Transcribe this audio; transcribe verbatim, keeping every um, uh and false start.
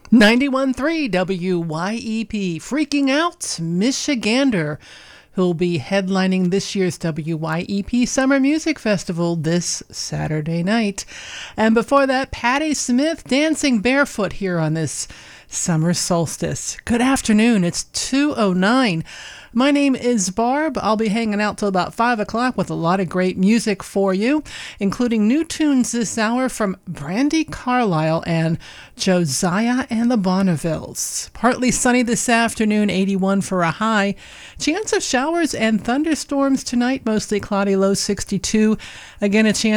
ninety-one point three W Y E P, freaking out Michigander, who'll be headlining this year's W Y E P Summer Music Festival this Saturday night. And before that, Patti Smith, Dancing Barefoot, here on this summer solstice. Good afternoon, it's two oh nine. My name is Barb. I'll be hanging out till about five o'clock with a lot of great music for you, including new tunes this hour from Brandi Carlile and Josiah and the Bonnevilles. Partly sunny this afternoon, eighty-one for a high. Chance of showers and thunderstorms tonight, mostly cloudy, low sixty-two. Again, a chance